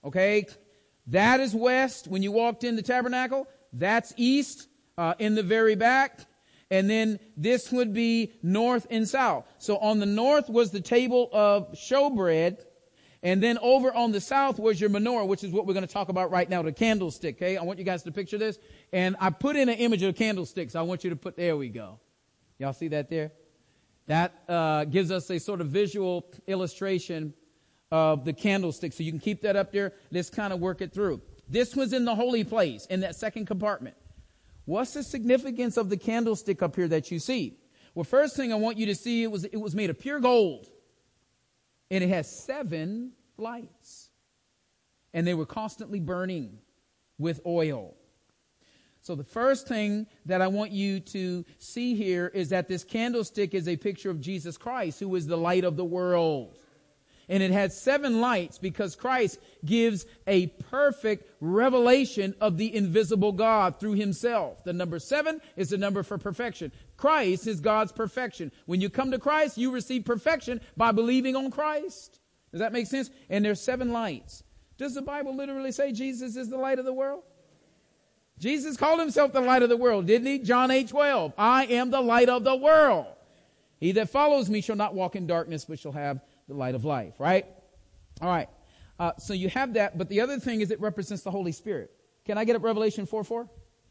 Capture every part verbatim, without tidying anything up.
Okay? That is west when you walked in the tabernacle. That's east uh, in the very back. And then this would be north and south. So on the north was the table of showbread. And then over on the south was your menorah, which is what we're going to talk about right now, the candlestick. Okay, I want you guys to picture this. And I put in an image of a candlestick, so I want you to put, there we go. Y'all see that there? That uh, gives us a sort of visual illustration of the candlestick. So you can keep that up there. Let's kind of work it through. This was in the holy place, in that second compartment. What's the significance of the candlestick up here that you see? Well, first thing I want you to see, it was, it was made of pure gold. And it has seven lights. And they were constantly burning with oil. So the first thing that I want you to see here is that this candlestick is a picture of Jesus Christ, who is the light of the world. And it has seven lights because Christ gives a perfect revelation of the invisible God through himself. The number seven is the number for perfection. Christ is God's perfection. When you come to Christ, you receive perfection by believing on Christ. Does that make sense? And there's seven lights. Does the Bible literally say Jesus is the light of the world? Jesus called himself the light of the world, didn't he? John eight twelve. I am the light of the world. He that follows me shall not walk in darkness, but shall have the light of life, right? All right. Uh, so you have that, but the other thing is it represents the Holy Spirit. Can I get up Revelation four four?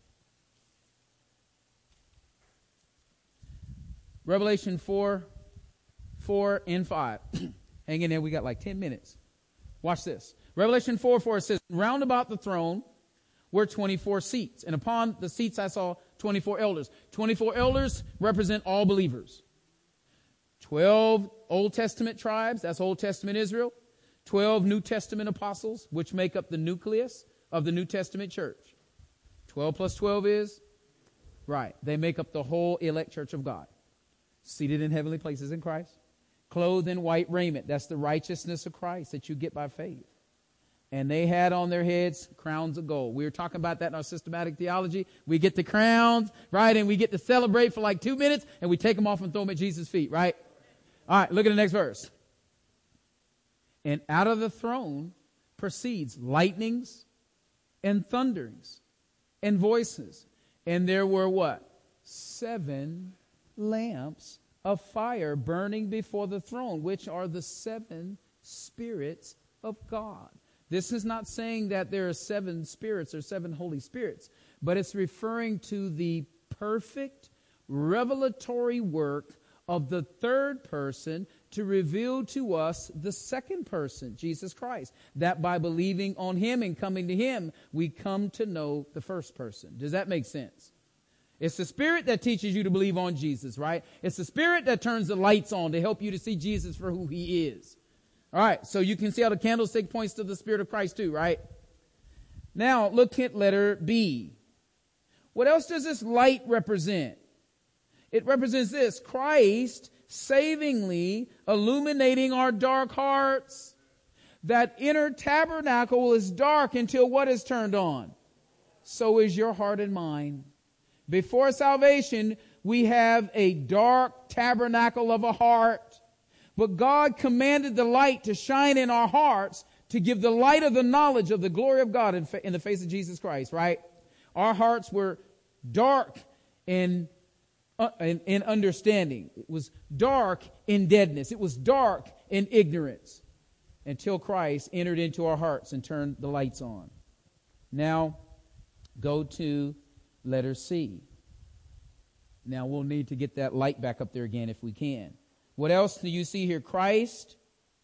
Revelation four, four and five. Hang in there. We got like ten minutes. Watch this. Revelation four, four says, round about the throne were twenty-four seats. And upon the seats I saw twenty-four elders. twenty-four elders represent all believers. twelve Old Testament tribes, that's Old Testament Israel. twelve New Testament apostles, which make up the nucleus of the New Testament church. twelve plus twelve is? Right. They make up the whole elect church of God. Seated in heavenly places in Christ. Clothed in white raiment. That's the righteousness of Christ that you get by faith. And they had on their heads crowns of gold. We were talking about that in our systematic theology. We get the crowns, right? And we get to celebrate for like two minutes and we take them off and throw them at Jesus' feet, right? All right, look at the next verse. And out of the throne proceeds lightnings and thunderings and voices. And there were what? Seven lamps of fire burning before the throne, which are the seven spirits of God. This is not saying that there are seven spirits or seven Holy Spirits, but it's referring to the perfect revelatory work of the third person to reveal to us the second person, Jesus Christ. That by believing on him and coming to him, we come to know the first person. Does that make sense? It's the Spirit that teaches you to believe on Jesus, right? It's the Spirit that turns the lights on to help you to see Jesus for who he is. All right, so you can see how the candlestick points to the Spirit of Christ too, right? Now, look at letter B. What else does this light represent? It represents this: Christ savingly illuminating our dark hearts. That inner tabernacle is dark until what is turned on? So is your heart and mind. Before salvation, we have a dark tabernacle of a heart. But God commanded the light to shine in our hearts to give the light of the knowledge of the glory of God in, fa- in the face of Jesus Christ, right? Our hearts were dark in, uh, in, in understanding. It was dark in deadness. It was dark in ignorance until Christ entered into our hearts and turned the lights on. Now, go to letter C. Now, we'll need to get that light back up there again if we can. What else do you see here? Christ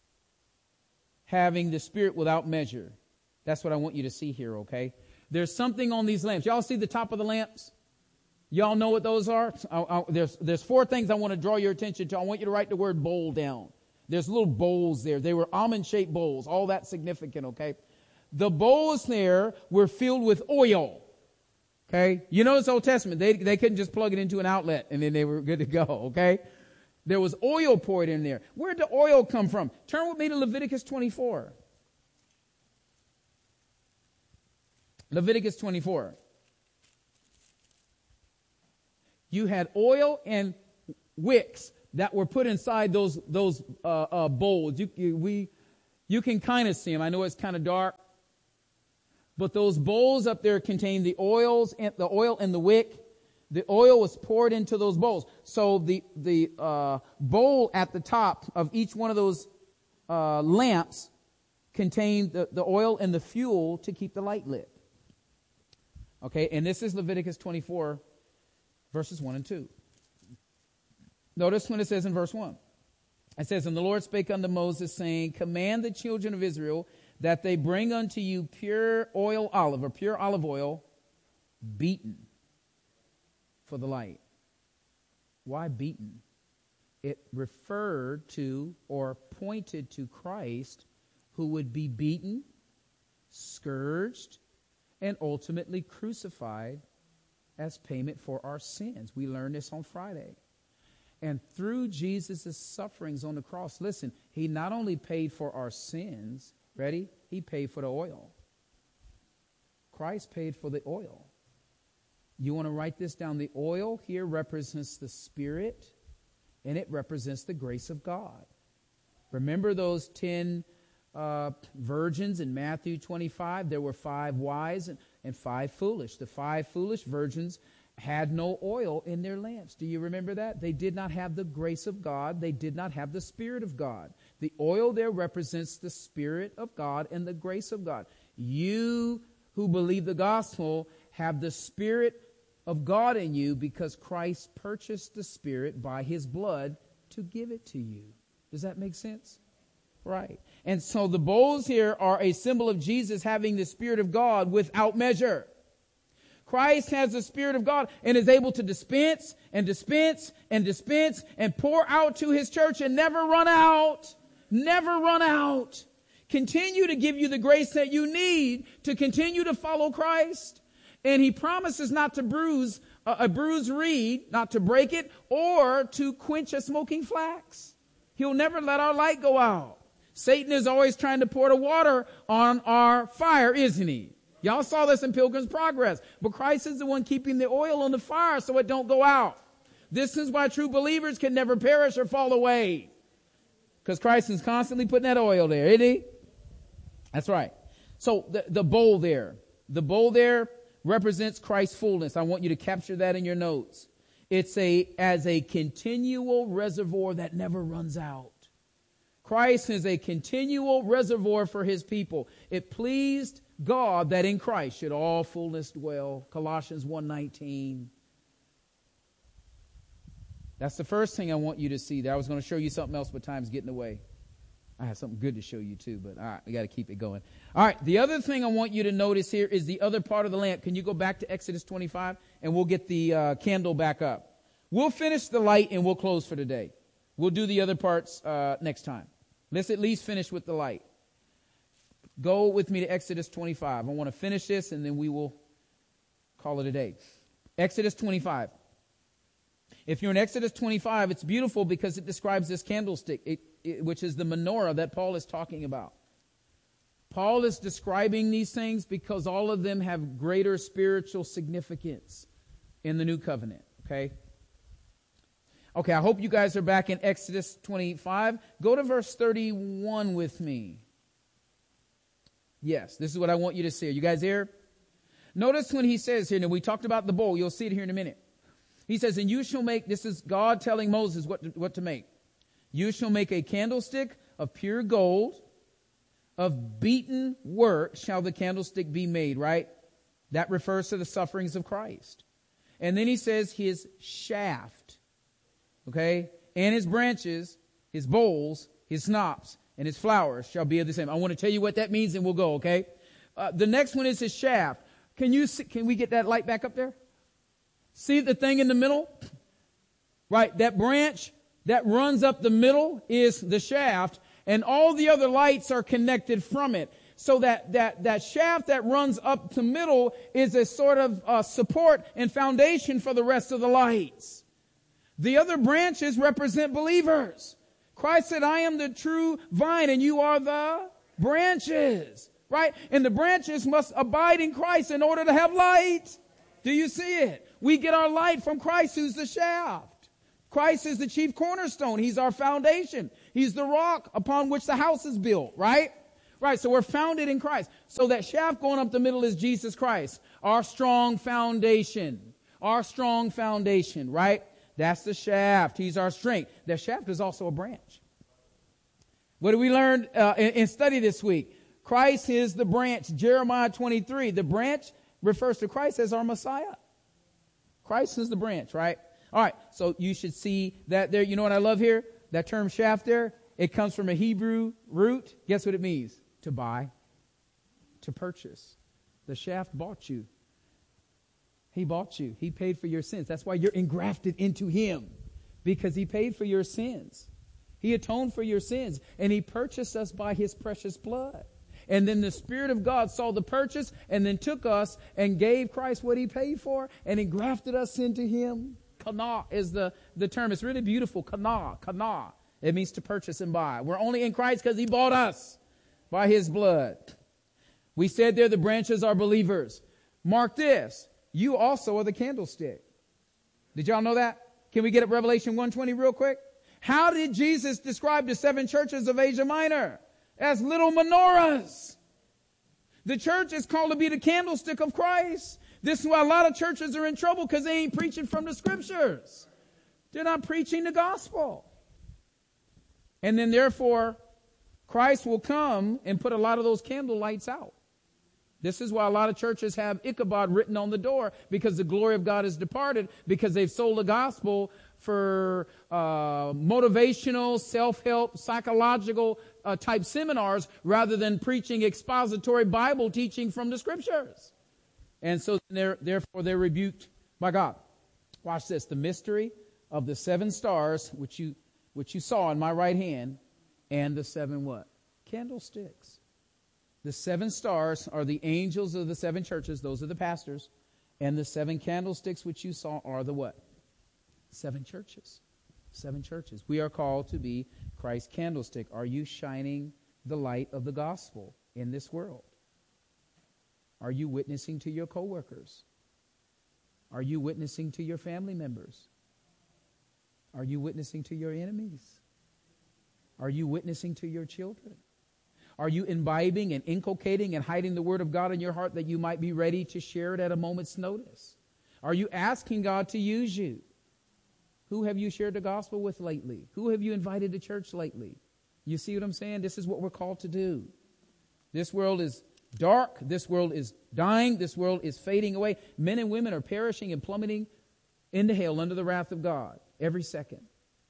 having the Spirit without measure. That's what I want you to see here, okay? There's something on these lamps. Y'all see the top of the lamps? Y'all know what those are? I, I, there's, there's four things I want to draw your attention to. I want you to write the word bowl down. There's little bowls there. They were almond-shaped bowls. All that significant, okay? The bowls there were filled with oil. Okay? You notice Old Testament, they, they couldn't just plug it into an outlet and then they were good to go, okay? There was oil poured in there. Where did the oil come from? Turn with me to Leviticus twenty-four. Leviticus twenty-four. You had oil and wicks that were put inside those those uh, uh, bowls. You, you, we, you can kind of see them. I know it's kind of dark. But those bowls up there contain the oils and the oil and the wick. The oil was poured into those bowls. So the, the, uh, bowl at the top of each one of those, uh, lamps contained the, the oil and the fuel to keep the light lit. Okay. And this is Leviticus twenty-four verses one and two. Notice when it says in verse one. It says, and the Lord spake unto Moses, saying, command the children of Israel that they bring unto you pure oil olive, or pure olive oil, beaten for the light. Why beaten? It referred to or pointed to Christ, who would be beaten, scourged, and ultimately crucified as payment for our sins. We learned this on Friday. And through Jesus' sufferings on the cross, listen, he not only paid for our sins, ready? He paid for the oil. Christ paid for the oil. You want to write this down? The oil here represents the Spirit, and it represents the grace of God. Remember those ten uh, virgins in Matthew twenty-five? There were five wise and, and five foolish. The five foolish virgins had no oil in their lamps. Do you remember that? They did not have the grace of God. They did not have the Spirit of God. The oil there represents the Spirit of God and the grace of God. You who believe the gospel have the Spirit of God in you because Christ purchased the Spirit by his blood to give it to you. Does that make sense? Right. And so the bowls here are a symbol of Jesus having the Spirit of God without measure. Christ has the Spirit of God and is able to dispense and dispense and dispense and pour out to his church and never run out. Never run out. Continue to give you the grace that you need to continue to follow Christ. And he promises not to bruise a, a bruised reed, not to break it, or to quench a smoking flax. He'll never let our light go out. Satan is always trying to pour the water on our fire, isn't he? Y'all saw this in Pilgrim's Progress. But Christ is the one keeping the oil on the fire so it don't go out. This is why true believers can never perish or fall away. Because Christ is constantly putting that oil there, isn't he? That's right. So the, the bowl there. The bowl there represents Christ's fullness. I want you to capture that in your notes. It's a as a continual reservoir that never runs out. Christ is a continual reservoir for his people. It pleased God that in Christ should all fullness dwell. Colossians one nineteen. That's the first thing I want you to see there. I was going to show you something else, but time's getting away. I have something good to show you too, but all right, we got to keep it going. All right, the other thing I want you to notice here is the other part of the lamp. Can you go back to Exodus twenty-five and we'll get the uh, candle back up. We'll finish the light and we'll close for today. We'll do the other parts uh, next time. Let's at least finish with the light. Go with me to Exodus twenty-five. I want to finish this and then we will call it a day. Exodus twenty-five. If you're in Exodus twenty-five, it's beautiful because it describes this candlestick, it, it, which is the menorah that Paul is talking about. Paul is describing these things because all of them have greater spiritual significance in the new covenant. Okay? Okay, I hope you guys are back in Exodus twenty-five. Go to verse thirty-one with me. Yes, this is what I want you to see. Are you guys here? Notice when he says here, now we talked about the bowl. You'll see it here in a minute. He says, and you shall make, this is God telling Moses what to, what to make. You shall make a candlestick of pure gold, of beaten work shall the candlestick be made, right? That refers to the sufferings of Christ. And then he says his shaft, okay, and his branches, his bowls, his snops, and his flowers shall be of the same. I want to tell you what that means and we'll go, okay? Uh, the next one is his shaft. Can you see, can we get that light back up there? See the thing in the middle? Right, that branch that runs up the middle is the shaft, and all the other lights are connected from it. So that, that, that shaft that runs up the middle is a sort of uh, support and foundation for the rest of the lights. The other branches represent believers. Christ said, I am the true vine and you are the branches. Right? And the branches must abide in Christ in order to have light. Do you see it? We get our light from Christ, who's the shaft. Christ is the chief cornerstone. He's our foundation. He's the rock upon which the house is built, right? Right, so we're founded in Christ. So that shaft going up the middle is Jesus Christ. Our strong foundation. Our strong foundation, right? That's the shaft. He's our strength. The shaft is also a branch. What did we learn uh, in, in study this week? Christ is the branch. Jeremiah twenty-three. The branch refers to Christ as our Messiah. Christ is the branch, right? All right, so you should see that there. You know what I love here? That term shaft there, it comes from a Hebrew root. Guess what it means? To buy, to purchase. The shaft bought you. He bought you. He paid for your sins. That's why you're engrafted into him, because he paid for your sins. He atoned for your sins, and he purchased us by his precious blood. And then the Spirit of God saw the purchase and then took us and gave Christ what he paid for and engrafted us into him. Kana is the, the term. It's really beautiful. Kana, kana. It means to purchase and buy. We're only in Christ because he bought us by his blood. We said there the branches are believers. Mark this. You also are the candlestick. Did y'all know that? Can we get up Revelation one twenty real quick? How did Jesus describe the seven churches of Asia Minor? As little menorahs. The church is called to be the candlestick of Christ. This is why a lot of churches are in trouble, because they ain't preaching from the scriptures. They're not preaching the gospel. And then therefore, Christ will come and put a lot of those candle lights out. This is why a lot of churches have Ichabod written on the door, because the glory of God has departed, because they've sold the gospel for uh, motivational, self-help, psychological uh, type seminars rather than preaching expository Bible teaching from the scriptures. And so they're, therefore they're rebuked by God. Watch this. The mystery of the seven stars, which you which you saw in my right hand, and the seven what? Candlesticks. The seven stars are the angels of the seven churches. Those are the pastors. And the seven candlesticks which you saw are the what? Seven churches. Seven churches. We are called to be Christ's candlestick. Are you shining the light of the gospel in this world? Are you witnessing to your coworkers? Are you witnessing to your family members? Are you witnessing to your enemies? Are you witnessing to your children? Are you imbibing and inculcating and hiding the word of God in your heart that you might be ready to share it at a moment's notice? Are you asking God to use you? Who have you shared the gospel with lately? Who have you invited to church lately? You see what I'm saying? This is what we're called to do. This world is dark. This world is dying. This world is fading away. Men and women are perishing and plummeting into hell under the wrath of God every second.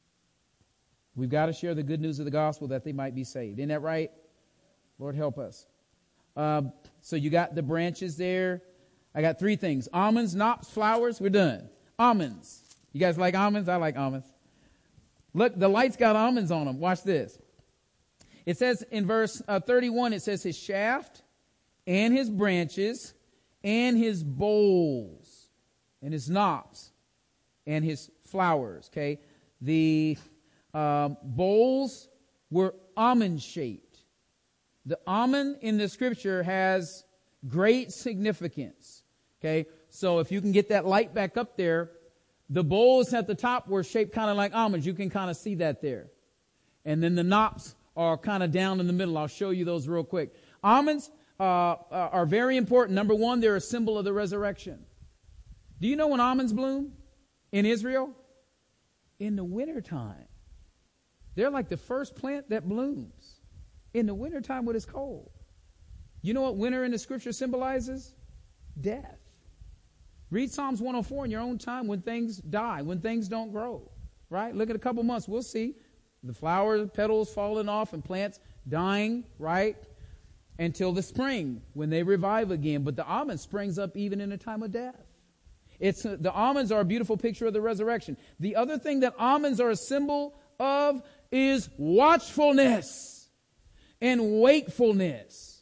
We've got to share the good news of the gospel that they might be saved. Isn't that right? Lord, help us. Um, so you got the branches there. I got three things. Almonds, knops, flowers. We're done. Almonds. You guys like almonds? I like almonds. Look, the light's got almonds on them. Watch this. It says in verse uh, thirty-one, it says his shaft and his branches and his bowls and his knops and his flowers. Okay. The um, bowls were almond shaped. The almond in the scripture has great significance. Okay. So if you can get that light back up there, the bowls at the top were shaped kind of like almonds. You can kind of see that there. And then the knops are kind of down in the middle. I'll show you those real quick. Almonds uh, are very important. Number one, they're a symbol of the resurrection. Do you know when almonds bloom in Israel? In the wintertime. They're like the first plant that blooms in the wintertime when it's cold. You know what winter in the scripture symbolizes? Death. Read Psalms one oh four in your own time when things die, when things don't grow, right? Look at a couple months. We'll see the flower petals falling off and plants dying, right? Until the spring when they revive again. But the almond springs up even in a time of death. It's uh, the almonds are a beautiful picture of the resurrection. The other thing that almonds are a symbol of is watchfulness and wakefulness.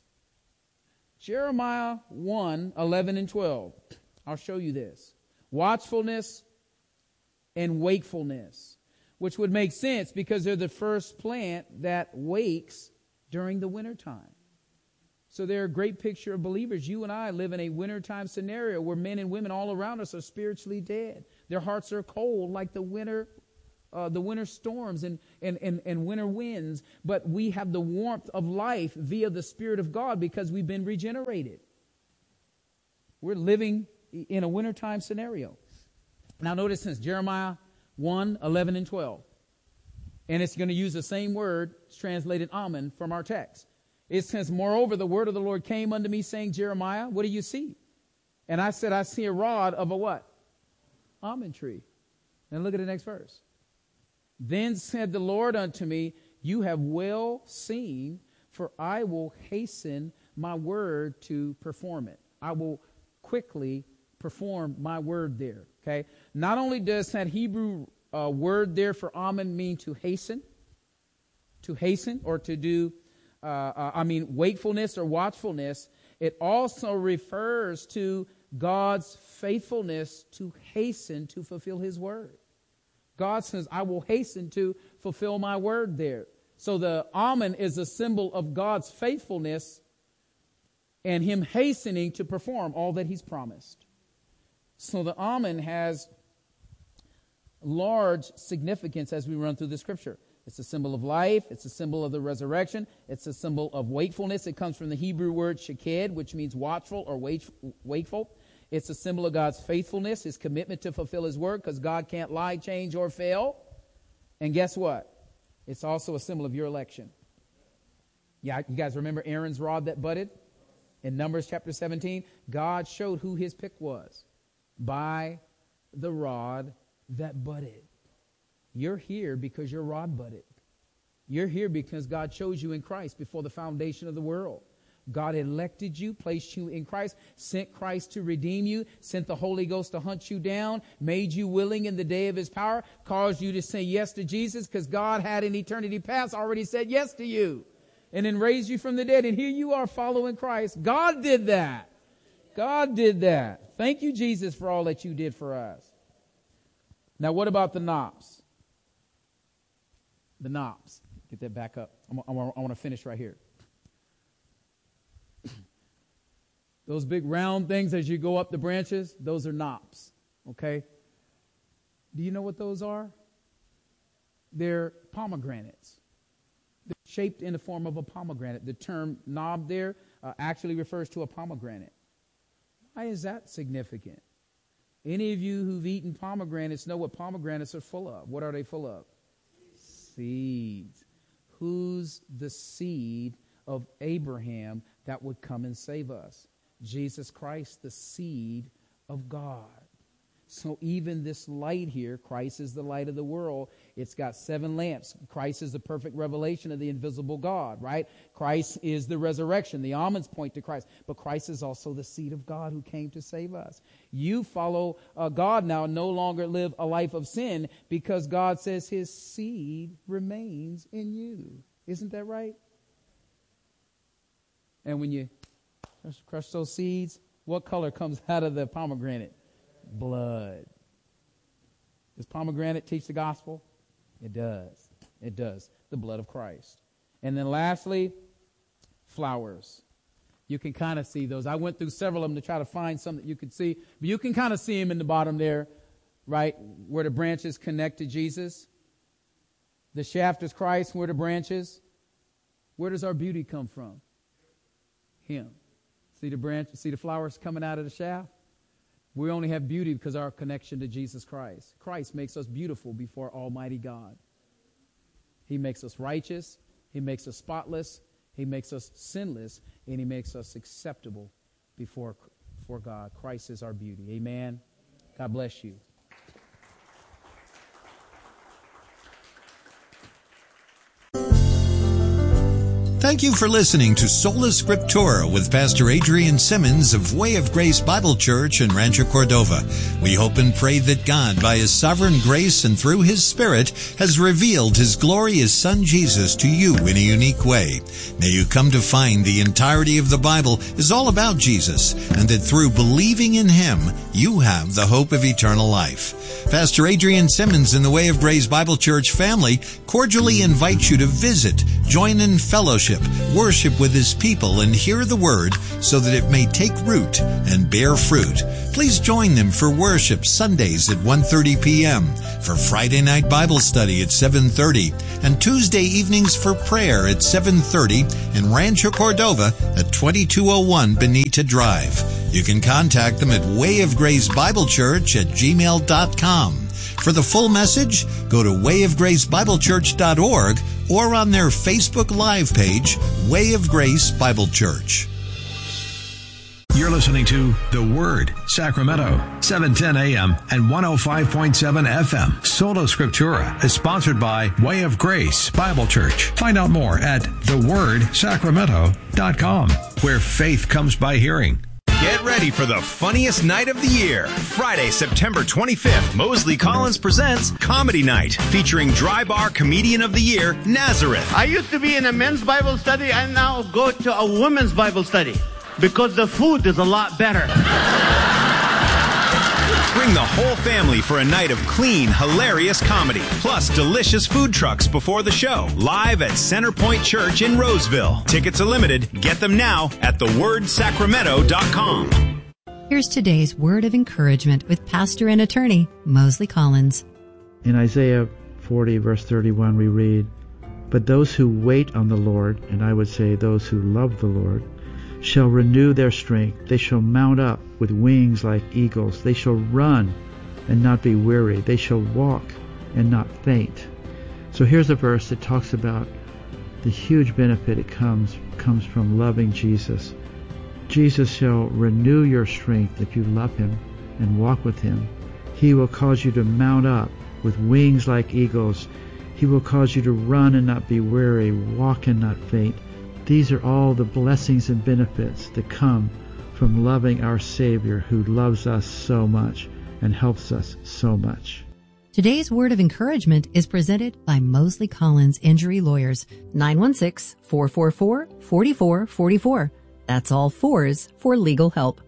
Jeremiah one, eleven and twelve. I'll show you this. Watchfulness and wakefulness, which would make sense because they're the first plant that wakes during the wintertime. So they're a great picture of believers. You and I live in a wintertime scenario where men and women all around us are spiritually dead. Their hearts are cold like the winter uh, the winter storms and, and, and, and winter winds, but we have the warmth of life via the Spirit of God because we've been regenerated. We're living in a wintertime scenario. Now notice this, Jeremiah one, eleven, and twelve. And it's going to use the same word, it's translated amen, from our text. It says, moreover, the word of the Lord came unto me, saying, Jeremiah, what do you see? And I said, I see a rod of a what? Almond tree. And look at the next verse. Then said the Lord unto me, you have well seen, for I will hasten my word to perform it. I will quickly perform my word there. Okay. Not only does that Hebrew uh, word there for almond mean to hasten, to hasten or to do, uh, uh, I mean, wakefulness or watchfulness, it also refers to God's faithfulness to hasten to fulfill his word. God says, I will hasten to fulfill my word there. So the almond is a symbol of God's faithfulness and him hastening to perform all that he's promised. So the almond has large significance as we run through the scripture. It's a symbol of life. It's a symbol of the resurrection. It's a symbol of wakefulness. It comes from the Hebrew word shaked, which means watchful or wakeful. It's a symbol of God's faithfulness, his commitment to fulfill his word, because God can't lie, change, or fail. And guess what? It's also a symbol of your election. Yeah, you guys remember Aaron's rod that budded? In Numbers chapter seventeen, God showed who his pick was by the rod that budded. You're here because your rod budded. You're here because God chose you in Christ before the foundation of the world. God elected you, placed you in Christ, sent Christ to redeem you, sent the Holy Ghost to hunt you down, made you willing in the day of his power, caused you to say yes to Jesus because God had in eternity past already said yes to you, and then raised you from the dead. And here you are following Christ. God did that. God did that. Thank you, Jesus, for all that you did for us. Now, what about the knobs? The knobs. Get that back up. I'm, I'm, I want to finish right here. Those big round things as you go up the branches, those are knobs. Okay? Do you know what those are? They're pomegranates. They're shaped in the form of a pomegranate. The term knob there uh, actually refers to a pomegranate. Why is that significant? Any of you who've eaten pomegranates know what pomegranates are full of. What are they full of? Seeds. Who's the seed of Abraham that would come and save us? Jesus Christ, the seed of God. So even this light here, Christ is the light of the world. It's got seven lamps. Christ is the perfect revelation of the invisible God, right? Christ is the resurrection. The almonds point to Christ. But Christ is also the seed of God who came to save us. You follow uh, God now, no longer live a life of sin because God says his seed remains in you. Isn't that right? And when you crush, crush those seeds, what color comes out of the pomegranate? Blood. Does pomegranate teach the gospel? It does. It does. The blood of Christ. And then lastly, flowers. You can kind of see those. I went through several of them to try to find some that you could see. But you can kind of see them in the bottom there, right, where the branches connect to Jesus. The shaft is Christ, where the branches. Where does our beauty come from? Him. See the branch? See the flowers coming out of the shaft? We only have beauty because of our connection to Jesus Christ. Christ makes us beautiful before Almighty God. He makes us righteous. He makes us spotless. He makes us sinless. And he makes us acceptable before, before God. Christ is our beauty. Amen. God bless you. Thank you for listening to Sola Scriptura with Pastor Adrian Simmons of Way of Grace Bible Church in Rancho Cordova. We hope and pray that God, by His sovereign grace and through His Spirit, has revealed His glorious Son Jesus to you in a unique way. May you come to find the entirety of the Bible is all about Jesus, and that through believing in Him, you have the hope of eternal life. Pastor Adrian Simmons and the Way of Grace Bible Church family cordially invite you to visit Join in fellowship, worship with His people, and hear the Word so that it may take root and bear fruit. Please join them for worship Sundays at one thirty p.m., for Friday night Bible study at seven thirty, and Tuesday evenings for prayer at seven thirty in Rancho Cordova at twenty-two oh one Benita Drive. You can contact them at way of grace bible church at gmail dot com. For the full message, go to way of grace bible church dot org or on their Facebook Live page, Way of Grace Bible Church. You're listening to The Word, Sacramento, seven ten a.m. and one oh five point seven F M. Sola Scriptura is sponsored by Way of Grace Bible Church. Find out more at the word sacramento dot com, where faith comes by hearing. Get ready for the funniest night of the year. Friday, September twenty-fifth, Mosley Collins presents Comedy Night, featuring Dry Bar Comedian of the Year, Nazareth. I used to be in a men's Bible study. I now go to a women's Bible study because the food is a lot better. Bring the whole family for a night of clean, hilarious comedy, plus delicious food trucks before the show, live at Centerpoint Church in Roseville. Tickets are limited. Get them now at the word sacramento dot com. Here's today's word of encouragement with pastor and attorney Mosley Collins. In Isaiah forty, verse thirty-one, we read, "But those who wait on the Lord," and I would say those who love the Lord, "shall renew their strength. They shall mount up with wings like eagles. They shall run and not be weary. They shall walk and not faint." So here's a verse that talks about the huge benefit it comes comes from loving Jesus. Jesus shall renew your strength if you love Him and walk with Him. He will cause you to mount up with wings like eagles. He will cause you to run and not be weary, walk and not faint. These are all the blessings and benefits that come from loving our Savior, who loves us so much and helps us so much. Today's word of encouragement is presented by Mosley Collins Injury Lawyers, nine one six, four four four, four four four four. That's all fours for legal help.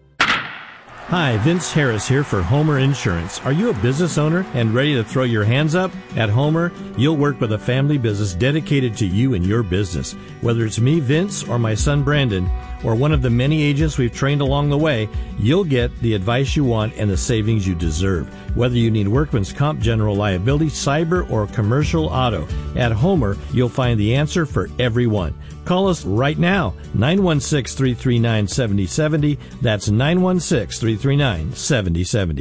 Hi, Vince Harris here for Homer Insurance. Are you a business owner and ready to throw your hands up? At Homer, you'll work with a family business dedicated to you and your business. Whether it's me, Vince, or my son, Brandon, or one of the many agents we've trained along the way, you'll get the advice you want and the savings you deserve. Whether you need workman's comp, general liability, cyber, or commercial auto, at Homer, you'll find the answer for everyone. Call us right now, nine one six, three three nine, seven zero seven zero. That's nine one six, three three nine, seven zero seven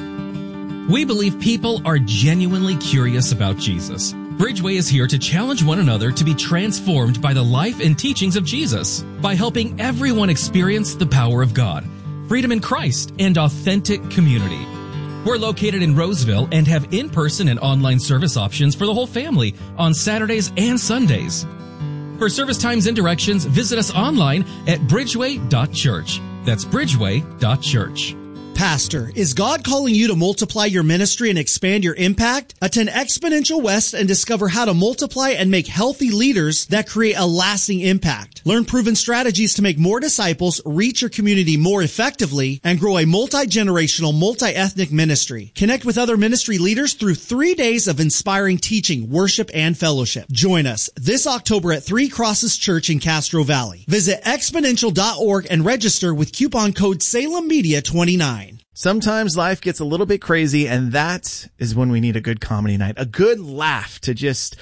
zero. We believe people are genuinely curious about Jesus. Bridgeway is here to challenge one another to be transformed by the life and teachings of Jesus, by helping everyone experience the power of God, freedom in Christ, and authentic community. We're located in Roseville and have in-person and online service options for the whole family on Saturdays and Sundays. For service times and directions, visit us online at bridgeway dot church. That's bridgeway dot church. Pastor, is God calling you to multiply your ministry and expand your impact? Attend Exponential West and discover how to multiply and make healthy leaders that create a lasting impact. Learn proven strategies to make more disciples, reach your community more effectively, and grow a multi-generational, multi-ethnic ministry. Connect with other ministry leaders through three days of inspiring teaching, worship, and fellowship. Join us this October at Three Crosses Church in Castro Valley. Visit exponential dot org and register with coupon code Salem Media twenty-nine. Sometimes life gets a little bit crazy, and that is when we need a good comedy night, a good laugh to just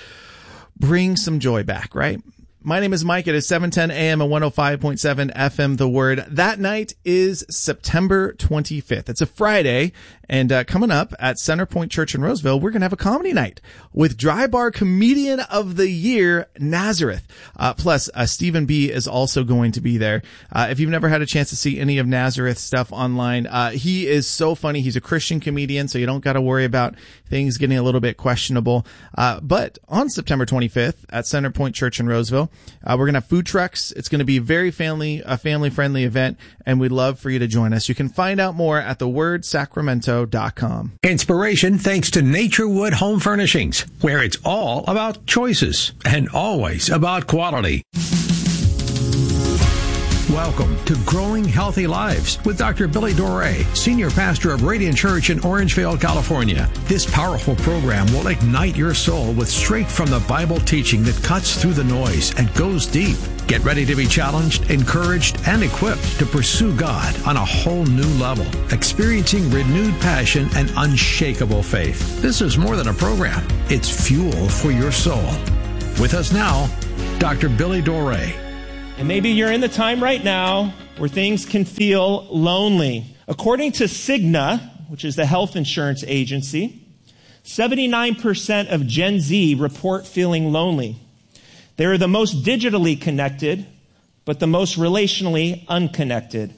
bring some joy back, right? My name is Mike. It is seven ten a.m. and one oh five point seven F M, The Word. That night is September twenty-fifth. It's a Friday, and uh, coming up at Centerpoint Church in Roseville, we're going to have a comedy night with Dry Bar Comedian of the Year, Nazareth. Uh, plus, uh, Stephen B. is also going to be there. Uh, if you've never had a chance to see any of Nazareth's stuff online, uh, he is so funny. He's a Christian comedian, so you don't got to worry about things getting a little bit questionable. Uh, but on September twenty-fifth at Centerpoint Church in Roseville, Uh, we're going to have food trucks. It's going to be a very family, a family-friendly event, and we'd love for you to join us. You can find out more at the word sacramento dot com. Inspiration thanks to Naturewood Home Furnishings, where it's all about choices and always about quality. Welcome to Growing Healthy Lives with Doctor Billy Doré, Senior Pastor of Radiant Church in Orangevale, California. This powerful program will ignite your soul with straight from the Bible teaching that cuts through the noise and goes deep. Get ready to be challenged, encouraged, and equipped to pursue God on a whole new level, experiencing renewed passion and unshakable faith. This is more than a program. It's fuel for your soul. With us now, Doctor Billy Doré. And maybe you're in the time right now where things can feel lonely. According to Cigna, which is the health insurance agency, seventy-nine percent of Gen Z report feeling lonely. They are the most digitally connected, but the most relationally unconnected.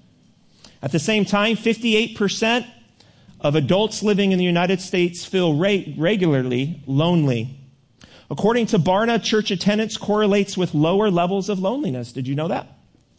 At the same time, fifty-eight percent of adults living in the United States feel re- regularly lonely. According to Barna, church attendance correlates with lower levels of loneliness. Did you know that?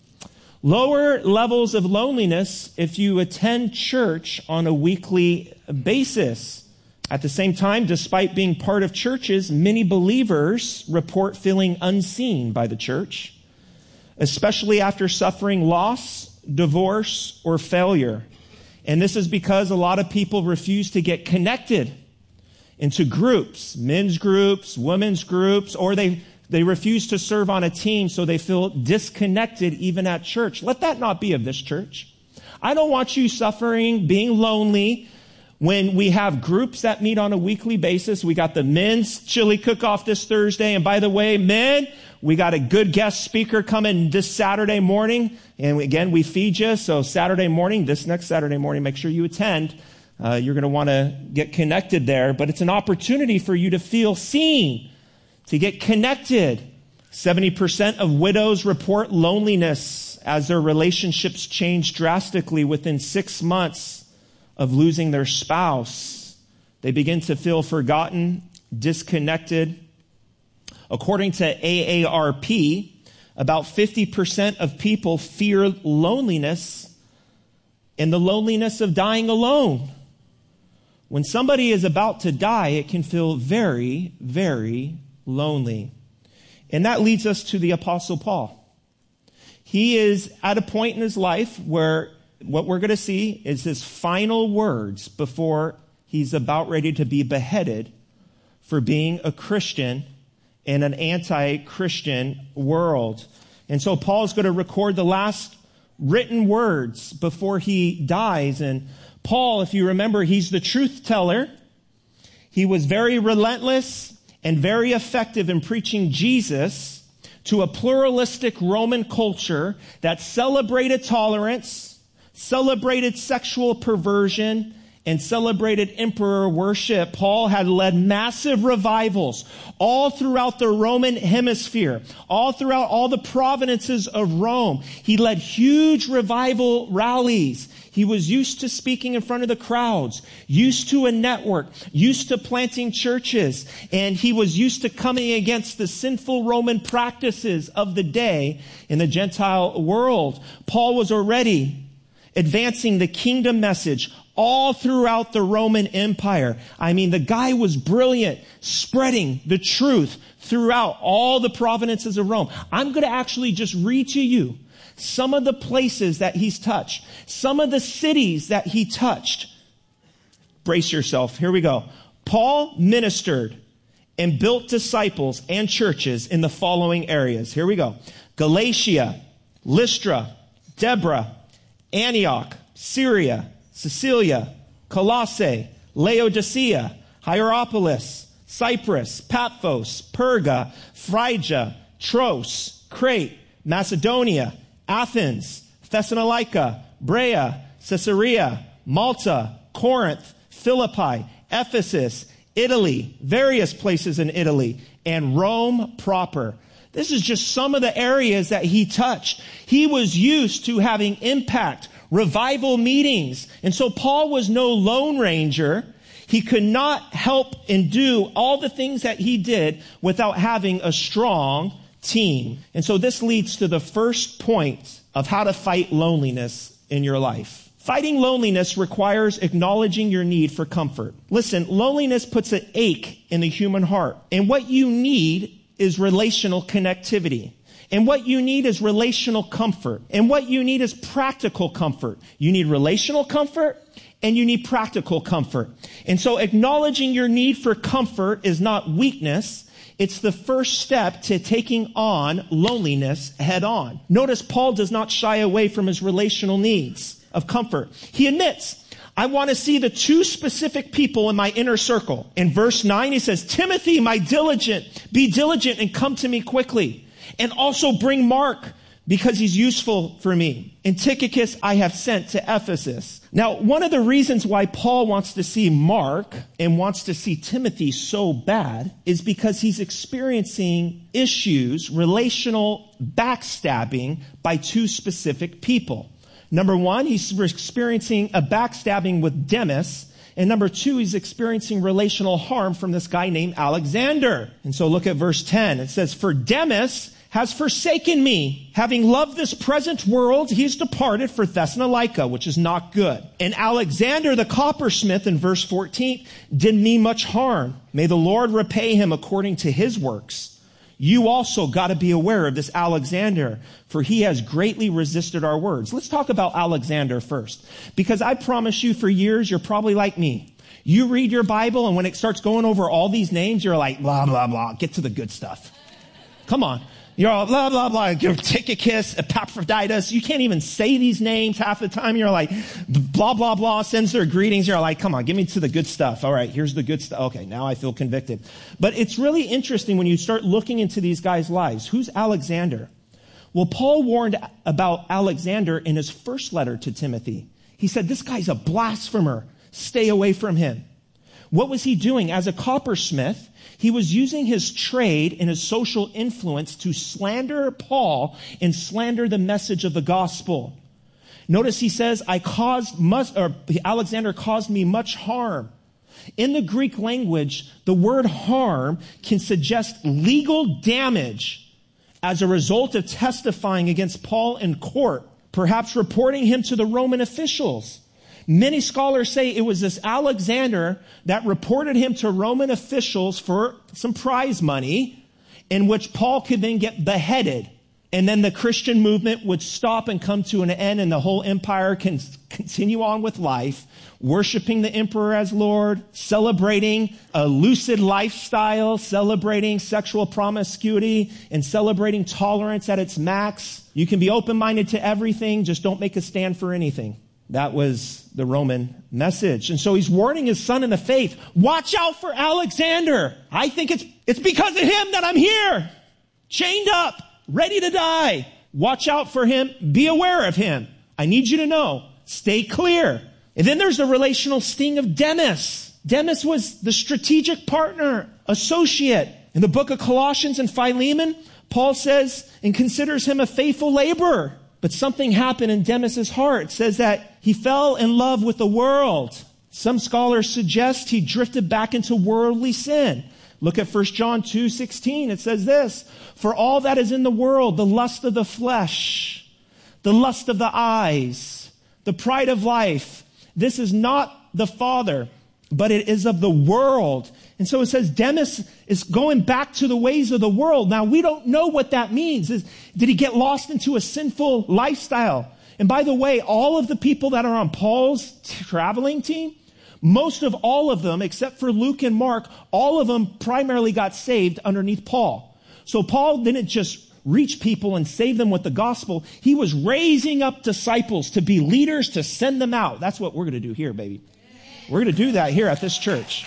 Lower levels of loneliness if you attend church on a weekly basis. At the same time, despite being part of churches, many believers report feeling unseen by the church, especially after suffering loss, divorce, or failure. And this is because a lot of people refuse to get connected into groups, men's groups, women's groups, or they, they refuse to serve on a team, so they feel disconnected even at church. Let that not be of this church. I don't want you suffering, being lonely, when we have groups that meet on a weekly basis. We got the men's chili cook-off this Thursday. And by the way, men, we got a good guest speaker coming this Saturday morning. And again, we feed you. So Saturday morning, this next Saturday morning, make sure you attend. Uh, you're going to want to get connected there. But it's an opportunity for you to feel seen, to get connected. seventy percent of widows report loneliness as their relationships change drastically within six months of losing their spouse. They begin to feel forgotten, disconnected. According to A A R P, about fifty percent of people fear loneliness and the loneliness of dying alone. When somebody is about to die, it can feel very, very lonely. And that leads us to the Apostle Paul. He is at a point in his life where what we're going to see is his final words before he's about ready to be beheaded for being a Christian in an anti-Christian world. And so Paul's going to record the last written words before he dies. And Paul, if you remember, he's the truth teller. He was very relentless and very effective in preaching Jesus to a pluralistic Roman culture that celebrated tolerance, celebrated sexual perversion, and celebrated emperor worship. Paul had led massive revivals all throughout the Roman hemisphere, all throughout all the provinces of Rome. He led huge revival rallies. He was used to speaking in front of the crowds, used to a network, used to planting churches, and he was used to coming against the sinful Roman practices of the day in the Gentile world. Paul was already advancing the kingdom message all throughout the Roman Empire. I mean, the guy was brilliant, spreading the truth throughout all the provinces of Rome. I'm going to actually just read to you some of the places that he's touched, some of the cities that he touched. Brace yourself. Here we go. Paul ministered and built disciples and churches in the following areas. Here we go. Galatia, Lystra, Deborah, Antioch, Syria, Sicilia, Colossae, Laodicea, Hierapolis, Cyprus, Paphos, Perga, Phrygia, Troas, Crete, Macedonia, Athens, Thessalonica, Brea, Caesarea, Malta, Corinth, Philippi, Ephesus, Italy, various places in Italy, and Rome proper. This is just some of the areas that he touched. He was used to having impact, revival meetings. And so Paul was no lone ranger. He could not help and do all the things that he did without having a strong team. And so this leads to the first point of how to fight loneliness in your life. Fighting loneliness requires acknowledging your need for comfort. Listen, loneliness puts an ache in the human heart. And what you need is relational connectivity. And what you need is relational comfort. And what you need is practical comfort. You need relational comfort and you need practical comfort. And so acknowledging your need for comfort is not weakness. It's the first step to taking on loneliness head on. Notice Paul does not shy away from his relational needs of comfort. He admits, I want to see the two specific people in my inner circle. In verse nine, he says, Timothy, my diligent, be diligent and come to me quickly. And also bring Mark, because he's useful for me. And Tychicus I have sent to Ephesus. Now, one of the reasons why Paul wants to see Mark and wants to see Timothy so bad is because he's experiencing issues, relational backstabbing by two specific people. Number one, he's experiencing a backstabbing with Demas. And number two, he's experiencing relational harm from this guy named Alexander. And so look at verse ten. It says, for Demas has forsaken me. Having loved this present world, he's departed for Thessalonica, which is not good. And Alexander the coppersmith, in verse fourteen, did me much harm. May the Lord repay him according to his works. You also got to be aware of this Alexander, for he has greatly resisted our words. Let's talk about Alexander first, because I promise you for years, you're probably like me. You read your Bible, and when it starts going over all these names, you're like, blah, blah, blah, get to the good stuff. Come on. You're all blah, blah, blah. You're Tychicus, Epaphroditus. You can't even say these names half the time. You're like, blah, blah, blah, sends their greetings. You're like, come on, give me to the good stuff. All right, here's the good stuff. Okay, now I feel convicted. But it's really interesting when you start looking into these guys' lives. Who's Alexander? Well, Paul warned about Alexander in his first letter to Timothy. He said, this guy's a blasphemer. Stay away from him. What was he doing? As a coppersmith, he was using his trade and his social influence to slander Paul and slander the message of the gospel. Notice he says, I caused much, or Alexander caused me much harm. In the Greek language, the word harm can suggest legal damage as a result of testifying against Paul in court, perhaps reporting him to the Roman officials. Many scholars say it was this Alexander that reported him to Roman officials for some prize money, in which Paul could then get beheaded. And then the Christian movement would stop and come to an end, and the whole empire can continue on with life, worshiping the emperor as Lord, celebrating a lucid lifestyle, celebrating sexual promiscuity, and celebrating tolerance at its max. You can be open-minded to everything, just don't make a stand for anything. That was the Roman message. And so he's warning his son in the faith, watch out for Alexander. I think it's, it's because of him that I'm here, chained up, ready to die. Watch out for him. Be aware of him. I need you to know. Stay clear. And then there's the relational sting of Demas. Demas was the strategic partner, associate. In the book of Colossians and Philemon, Paul says and considers him a faithful laborer. But something happened in Demas's heart. It says that he fell in love with the world. Some scholars suggest he drifted back into worldly sin. Look at First John two sixteen. It says this, for all that is in the world, the lust of the flesh, the lust of the eyes, the pride of life, this is not the Father, but it is of the world. And so it says Demas is going back to the ways of the world. Now, we don't know what that means. Is, did he get lost into a sinful lifestyle? And by the way, all of the people that are on Paul's traveling team, most of all of them, except for Luke and Mark, all of them primarily got saved underneath Paul. So Paul didn't just reach people and save them with the gospel. He was raising up disciples to be leaders, to send them out. That's what we're going to do here, baby. We're going to do that here at this church.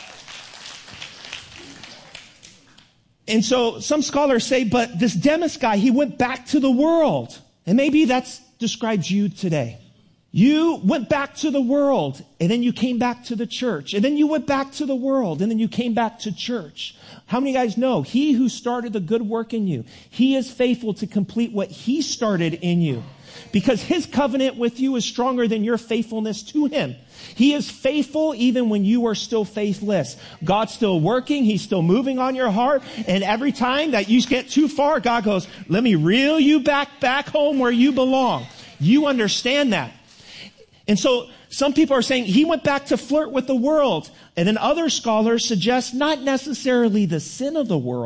And so some scholars say, but this Demas guy, he went back to the world. And maybe that describes you today. You went back to the world, and then you came back to the church. And then you went back to the world, and then you came back to church. How many guys know? He who started the good work in you, he is faithful to complete what he started in you. Because his covenant with you is stronger than your faithfulness to him. He is faithful even when you are still faithless. God's still working. He's still moving on your heart. And every time that you get too far, God goes, let me reel you back, back home where you belong. You understand that. And so some people are saying he went back to flirt with the world. And then other scholars suggest not necessarily the sin of the world,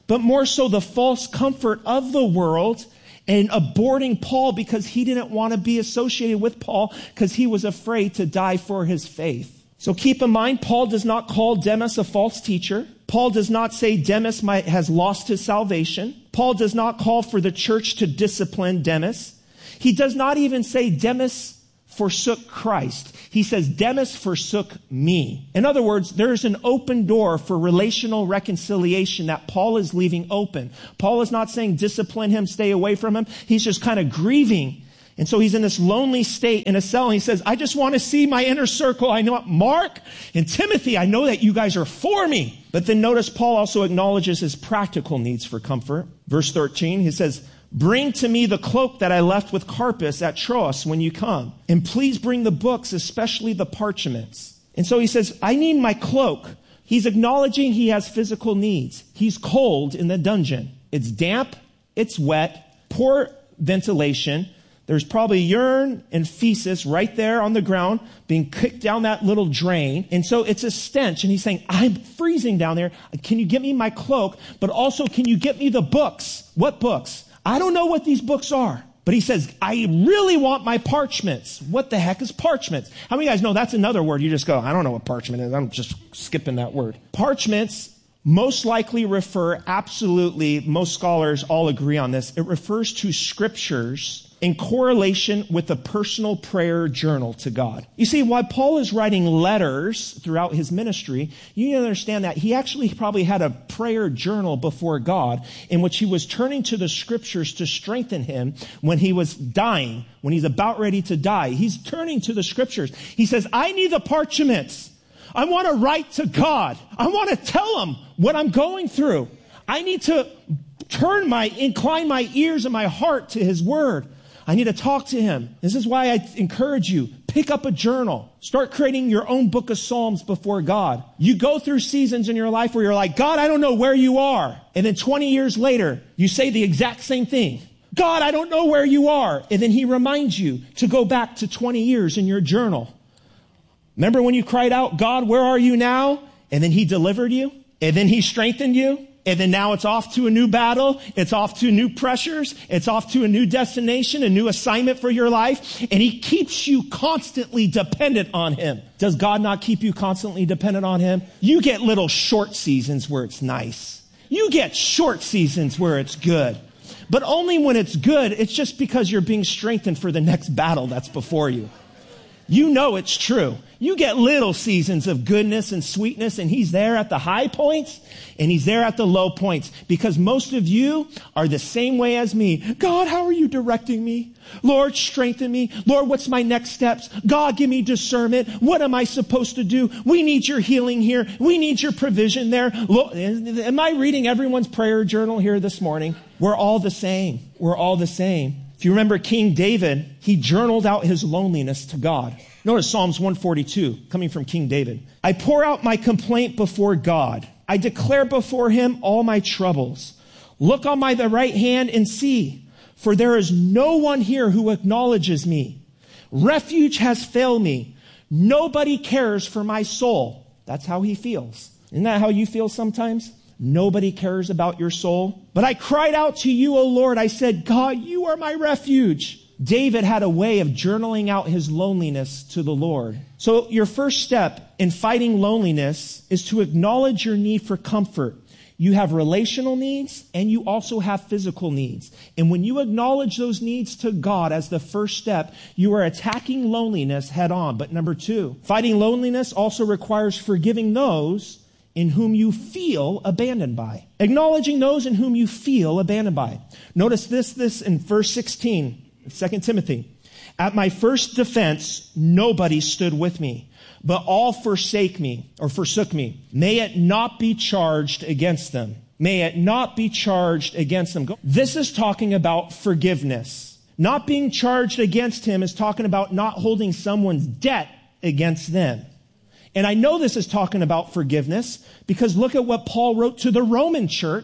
but more so the false comfort of the world and aborting Paul because he didn't want to be associated with Paul because he was afraid to die for his faith. So keep in mind, Paul does not call Demas a false teacher. Paul does not say Demas might, has lost his salvation. Paul does not call for the church to discipline Demas. He does not even say Demas forsook Christ. He says Demas forsook me. In other words, there's an open door for relational reconciliation that Paul is leaving open. Paul is not saying discipline him, stay away from him. He's just kind of grieving. And so he's in this lonely state in a cell, and he says, I just want to see my inner circle. I know Mark and Timothy, I know that you guys are for me. But then notice Paul also acknowledges his practical needs for comfort. Verse thirteen, he says, bring to me the cloak that I left with Carpus at Troas when you come. And please bring the books, especially the parchments. And so he says, I need my cloak. He's acknowledging he has physical needs. He's cold in the dungeon. It's damp. It's wet. Poor ventilation. There's probably urine and feces right there on the ground being kicked down that little drain. And so it's a stench. And he's saying, I'm freezing down there. Can you get me my cloak? But also, can you get me the books? What books? I don't know what these books are. But he says, I really want my parchments. What the heck is parchments? How many of you guys know that's another word? You just go, I don't know what parchment is. I'm just skipping that word. Parchments most likely refer, absolutely, most scholars all agree on this. It refers to scriptures in correlation with a personal prayer journal to God. You see, while Paul is writing letters throughout his ministry, you need to understand that he actually probably had a prayer journal before God in which he was turning to the scriptures to strengthen him when he was dying, when he's about ready to die. He's turning to the scriptures. He says, I need the parchments. I want to write to God. I want to tell him what I'm going through. I need to turn my, incline my ears and my heart to his word. I need to talk to him. This is why I encourage you, pick up a journal. Start creating your own book of Psalms before God. You go through seasons in your life where you're like, God, I don't know where you are. And then twenty years later, you say the exact same thing. God, I don't know where you are. And then he reminds you to go back to twenty years in your journal. Remember when you cried out, God, where are you now? And then he delivered you. And then he strengthened you. And then now it's off to a new battle. It's off to new pressures. It's off to a new destination, a new assignment for your life. And he keeps you constantly dependent on him. Does God not keep you constantly dependent on him? You get little short seasons where it's nice. You get short seasons where it's good. But only when it's good, it's just because you're being strengthened for the next battle that's before you. You know it's true. You get little seasons of goodness and sweetness, and he's there at the high points, and he's there at the low points, because most of you are the same way as me. God, how are you directing me? Lord, strengthen me. Lord, what's my next steps? God, give me discernment. What am I supposed to do? We need your healing here. We need your provision there. Lord, am I reading everyone's prayer journal here this morning? We're all the same. We're all the same. If you remember King David, he journaled out his loneliness to God. Notice Psalms one forty-two, coming from King David. I pour out my complaint before God. I declare before him all my troubles. Look on my the right hand and see, for there is no one here who acknowledges me. Refuge has failed me. Nobody cares for my soul. That's how he feels. Isn't that how you feel sometimes? Nobody cares about your soul. But I cried out to you, O Lord. I said, God, you are my refuge. David had a way of journaling out his loneliness to the Lord. So your first step in fighting loneliness is to acknowledge your need for comfort. You have relational needs and you also have physical needs. And when you acknowledge those needs to God as the first step, you are attacking loneliness head on. But number two, fighting loneliness also requires forgiving those in whom you feel abandoned by. Acknowledging those in whom you feel abandoned by. Notice this, this in verse sixteen, Second Timothy. At my first defense, nobody stood with me, but all forsake me or forsook me. May it not be charged against them. May it not be charged against them. This is talking about forgiveness. Not being charged against him is talking about not holding someone's debt against them. And I know this is talking about forgiveness because look at what Paul wrote to the Roman church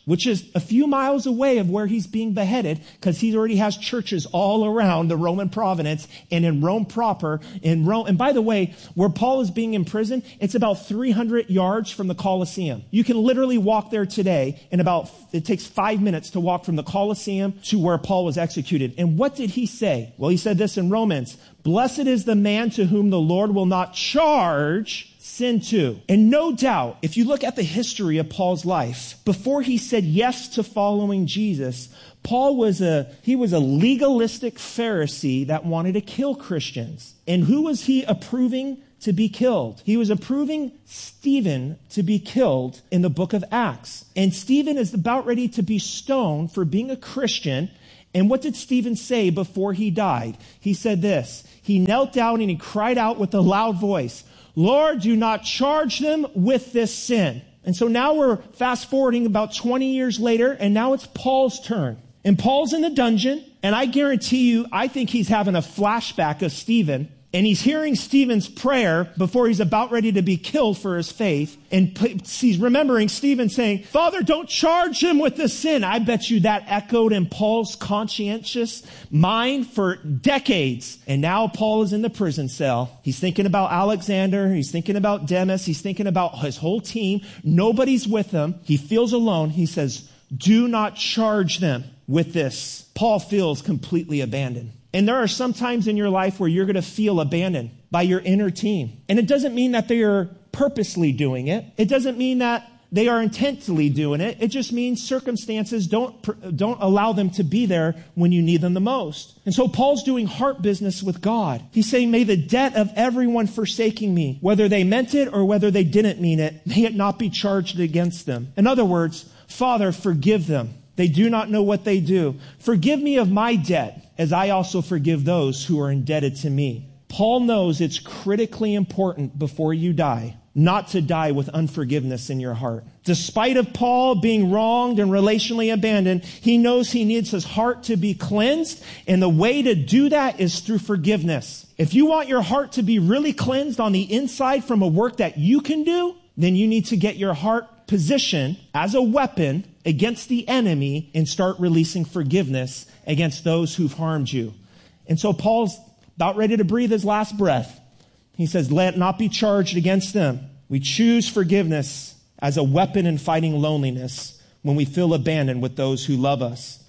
which is a few miles away of where he's being beheaded, because he already has churches all around the Roman province and in Rome proper. In Rome, and by the way, where Paul is being imprisoned, it's about three hundred yards from the Colosseum. You can literally walk there today in about, it takes five minutes to walk from the Colosseum to where Paul was executed. And what did he say? Well, he said this in Romans, "Blessed is the man to whom the Lord will not charge sin to." And no doubt, if you look at the history of Paul's life, before he said yes to following Jesus, Paul was a, he was a legalistic Pharisee that wanted to kill Christians. And who was he approving to be killed? He was approving Stephen to be killed in the book of Acts. And Stephen is about ready to be stoned for being a Christian. And what did Stephen say before he died? He said this, he knelt down and he cried out with a loud voice, "Lord, do not charge them with this sin." And so now we're fast forwarding about twenty years later, and now it's Paul's turn. And Paul's in the dungeon, and I guarantee you, I think he's having a flashback of Stephen. And he's hearing Stephen's prayer before he's about ready to be killed for his faith. And he's remembering Stephen saying, "Father, don't charge him with this sin." I bet you that echoed in Paul's conscientious mind for decades. And now Paul is in the prison cell. He's thinking about Alexander. He's thinking about Demas. He's thinking about his whole team. Nobody's with him. He feels alone. He says, "Do not charge them with this." Paul feels completely abandoned. And there are some times in your life where you're going to feel abandoned by your inner team. And it doesn't mean that they are purposely doing it. It doesn't mean that they are intently doing it. It just means circumstances don't, don't allow them to be there when you need them the most. And so Paul's doing heart business with God. He's saying, "May the debt of everyone forsaking me, whether they meant it or whether they didn't mean it, may it not be charged against them." In other words, Father, forgive them. They do not know what they do. Forgive me of my debt, as I also forgive those who are indebted to me. Paul knows it's critically important before you die, not to die with unforgiveness in your heart. Despite of Paul being wronged and relationally abandoned, he knows he needs his heart to be cleansed, and the way to do that is through forgiveness. If you want your heart to be really cleansed on the inside from a work that you can do, then you need to get your heart positioned as a weapon against the enemy and start releasing forgiveness against those who've harmed you. And so Paul's about ready to breathe his last breath. He says, "Let it not be charged against them." We choose forgiveness as a weapon in fighting loneliness when we feel abandoned with those who love us.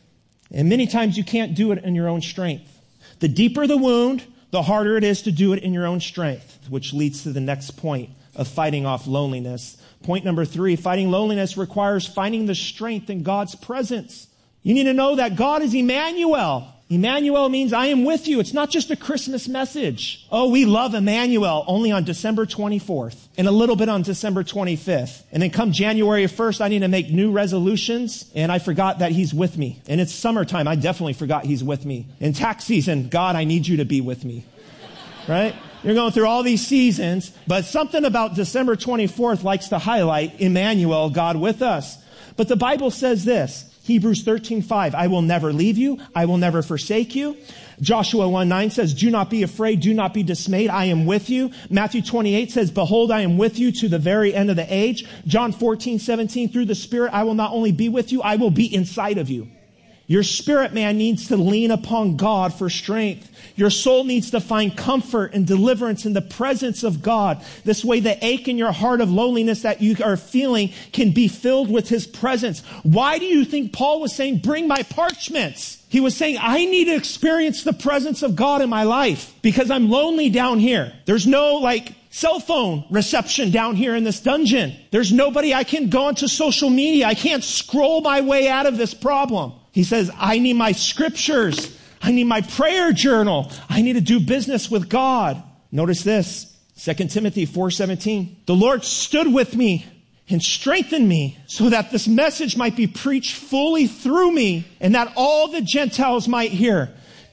And many times you can't do it in your own strength. The deeper the wound, the harder it is to do it in your own strength, which leads to the next point of fighting off loneliness. Point number three, fighting loneliness requires finding the strength in God's presence. You need to know that God is Emmanuel. Emmanuel means I am with you. It's not just a Christmas message. Oh, we love Emmanuel only on December twenty-fourth and a little bit on December twenty-fifth. And then come January first, I need to make new resolutions. And I forgot that he's with me. And it's summertime. I definitely forgot he's with me. In tax season, God, I need you to be with me. Right? You're going through all these seasons, but something about December twenty-fourth likes to highlight Emmanuel, God with us. But the Bible says this, Hebrews thirteen five, "I will never leave you. I will never forsake you." Joshua one nine says, "Do not be afraid. Do not be dismayed. I am with you." Matthew twenty-eight says, "Behold, I am with you to the very end of the age." John fourteen seventeen, "Through the Spirit, I will not only be with you, I will be inside of you." Your spirit man needs to lean upon God for strength. Your soul needs to find comfort and deliverance in the presence of God. This way the ache in your heart of loneliness that you are feeling can be filled with his presence. Why do you think Paul was saying, "Bring my parchments"? He was saying, I need to experience the presence of God in my life because I'm lonely down here. There's no like cell phone reception down here in this dungeon. There's nobody I can go onto social media. I can't scroll my way out of this problem. He says, I need my scriptures. I need my prayer journal. I need to do business with God. Notice this, Second Timothy four seventeen. "The Lord stood with me and strengthened me so that this message might be preached fully through me and that all the Gentiles might hear.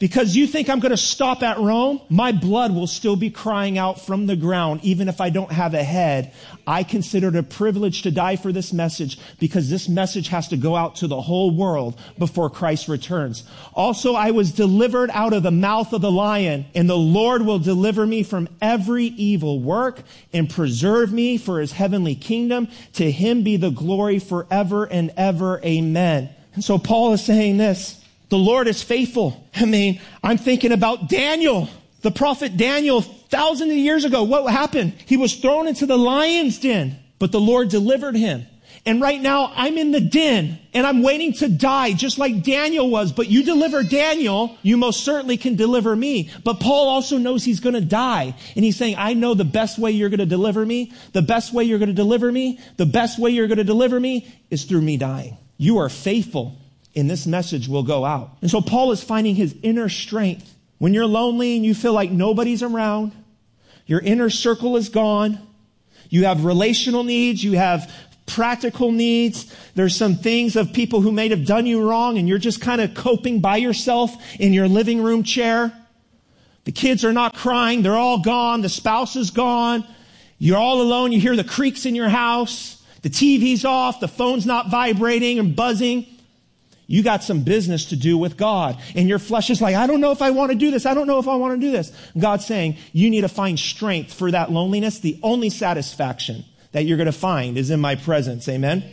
Because you think I'm going to stop at Rome, my blood will still be crying out from the ground, even if I don't have a head. I consider it a privilege to die for this message because this message has to go out to the whole world before Christ returns. Also, I was delivered out of the mouth of the lion, and the Lord will deliver me from every evil work and preserve me for his heavenly kingdom. To him be the glory forever and ever. Amen. And so Paul is saying this. The Lord is faithful. I mean, I'm thinking about Daniel, the prophet Daniel, thousands of years ago. What happened? He was thrown into the lion's den, but the Lord delivered him. And right now I'm in the den and I'm waiting to die just like Daniel was. But you deliver Daniel, you most certainly can deliver me. But Paul also knows he's going to die. And he's saying, I know the best way you're going to deliver me. The best way you're going to deliver me. The best way you're going to deliver me is through me dying. You are faithful. And this message will go out. And so Paul is finding his inner strength. When you're lonely and you feel like nobody's around, your inner circle is gone. You have relational needs. You have practical needs. There's some things of people who may have done you wrong and you're just kind of coping by yourself in your living room chair. The kids are not crying. They're all gone. The spouse is gone. You're all alone. You hear the creaks in your house. The T V's off. The phone's not vibrating and buzzing. You got some business to do with God. And your flesh is like, I don't know if I want to do this. I don't know if I want to do this. God's saying, you need to find strength for that loneliness. The only satisfaction that you're going to find is in my presence. Amen?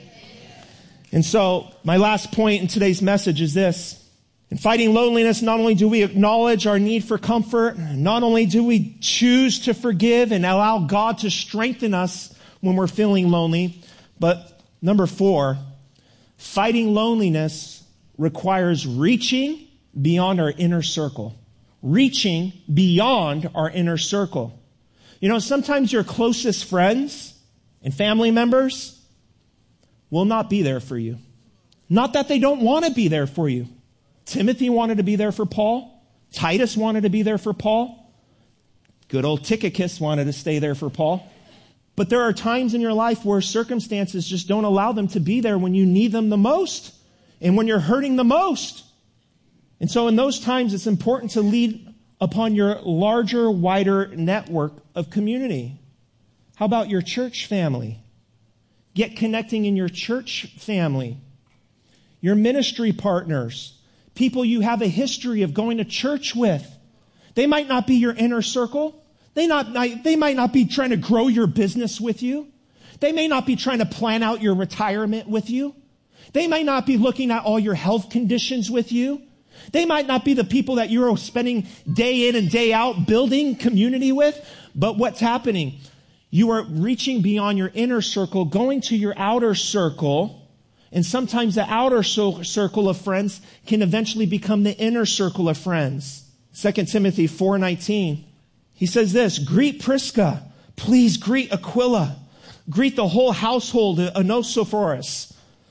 And so, my last point in today's message is this. In fighting loneliness, not only do we acknowledge our need for comfort, not only do we choose to forgive and allow God to strengthen us when we're feeling lonely, but number four, fighting loneliness requires reaching beyond our inner circle. Reaching beyond our inner circle. You know, sometimes your closest friends and family members will not be there for you. Not that they don't want to be there for you. Timothy wanted to be there for Paul. Titus wanted to be there for Paul. Good old Tychicus wanted to stay there for Paul. But there are times in your life where circumstances just don't allow them to be there when you need them the most and when you're hurting the most. And so in those times, it's important to lead upon your larger, wider network of community. How about your church family? Get connecting in your church family. Your ministry partners, people you have a history of going to church with. They might not be your inner circle. They, not, they might not be trying to grow your business with you. They may not be trying to plan out your retirement with you. They might not be looking at all your health conditions with you. They might not be the people that you're spending day in and day out building community with. But what's happening? You are reaching beyond your inner circle, going to your outer circle. And sometimes the outer circle of friends can eventually become the inner circle of friends. Second Timothy four nineteen. He says this, greet Prisca. Please greet Aquila. Greet the whole household of Onesiphorus.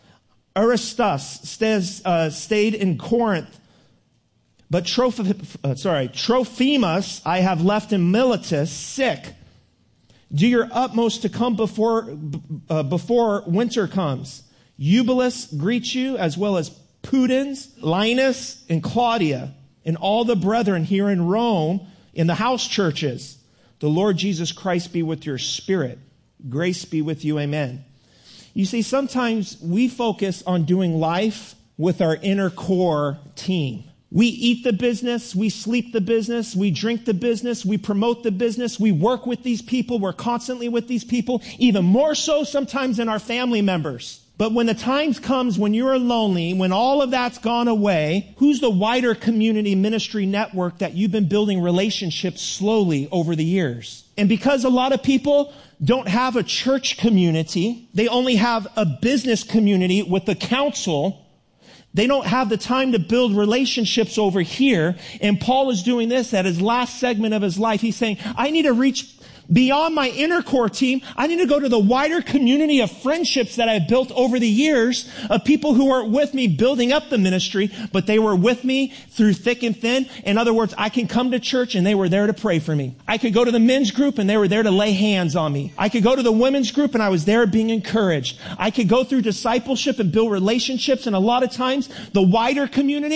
Aristus stays, uh, stayed in Corinth. But Troph- uh, sorry, Trophimus I have left in Miletus sick. Do your utmost to come before, uh, before winter comes. Eubulus greets you, as well as Pudens, Linus, and Claudia, and all the brethren here in Rome in the house churches. The Lord Jesus Christ be with your spirit. Grace be with you. Amen. You see, sometimes we focus on doing life with our inner core team. We eat the business, we sleep the business, we drink the business, we promote the business, we work with these people, we're constantly with these people, even more so sometimes than our family members. But when the times comes when you're lonely, when all of that's gone away, who's the wider community ministry network that you've been building relationships slowly over the years? And because a lot of people don't have a church community, they only have a business community with the council. They don't have the time to build relationships over here. And Paul is doing this at his last segment of his life. He's saying, I need to reach beyond my inner core team. I need to go to the wider community of friendships that I've built over the years of people who weren't with me building up the ministry, but they were with me through thick and thin. In other words, I can come to church and they were there to pray for me. I could go to the men's group and they were there to lay hands on me. I could go to the women's group and I was there being encouraged. I could go through discipleship and build relationships, and a lot of times the wider community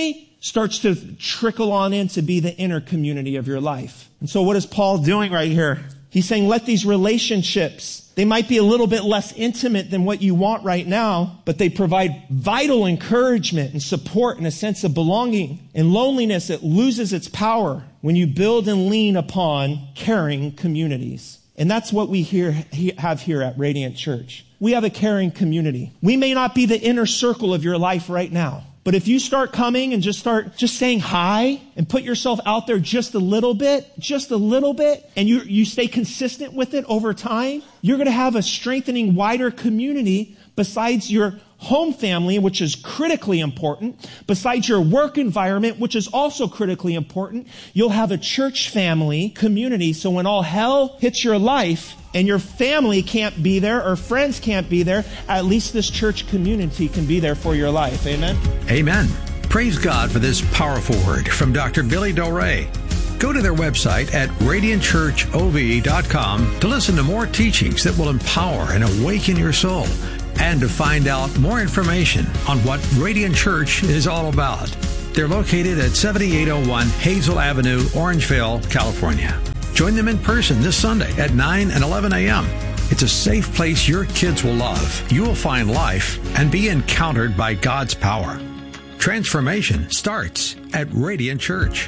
starts to trickle on in to be the inner community of your life. And so what is Paul doing right here? He's saying, let these relationships, they might be a little bit less intimate than what you want right now, but they provide vital encouragement and support and a sense of belonging. And loneliness, it loses its power when you build and lean upon caring communities. And that's what we here, have here at Radiant Church. We have a caring community. We may not be the inner circle of your life right now, but if you start coming and just start just saying hi and put yourself out there just a little bit, just a little bit, and you, you stay consistent with it over time, you're going to have a strengthening, wider community besides your home family, which is critically important, besides your work environment, which is also critically important. You'll have a church family community. So when all hell hits your life and your family can't be there or friends can't be there, at least this church community can be there for your life. Amen? Amen. Praise God for this powerful word from Doctor Billy Del Rey. Go to their website at radiant church o v dot com to listen to more teachings that will empower and awaken your soul, and to find out more information on what Radiant Church is all about. They're located at seventy-eight oh one Hazel Avenue, Orangeville, California. Join them in person this Sunday at nine and eleven a.m. It's a safe place your kids will love. You will find life and be encountered by God's power. Transformation starts at Radiant Church.